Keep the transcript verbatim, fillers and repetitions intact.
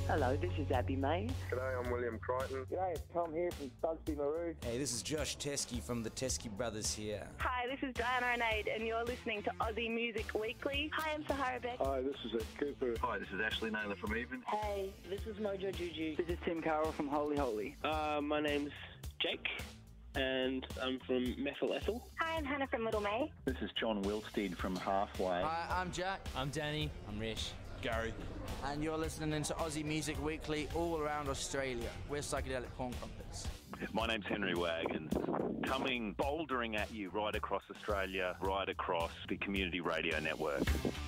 Hello, this is Abby May. G'day, I'm William Crichton. G'day, it's Tom here from Busby Maru. Hey, this is Josh Teskey from the Teskey Brothers here. Hi, this is Diana Renade and you're listening to Aussie Music Weekly. Hi, I'm Sahara Beck. Hi, this is Ed Cooper. Hi, this is Ashley Naylor from Even. Hey, this is Mojo Juju. This is Tim Carroll from Holy Holy. Uh, my name's Jake and I'm from Methyl Ethyl. Hi, I'm Hannah from Little May. This is John Wilstead from Halfway. Hi, I'm Jack. I'm Danny. I'm Rish. Gary. And you're listening to Aussie Music Weekly all around Australia. We're Psychedelic Corn Crumpets. My name's Henry Wagons. Coming bouldering at you right across Australia, right across the Community Radio Network.